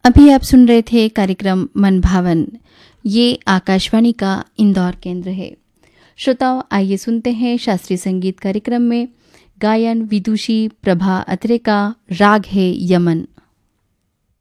अभी आप सुन रहे थे कार्यक्रम मन भावन। ये आकाशवाणी का इंदौर केंद्र है। श्रोताओं, आइए सुनते हैं शास्त्रीय संगीत कार्यक्रम में गायन विदुषी प्रभा अत्रे का राग है यमन।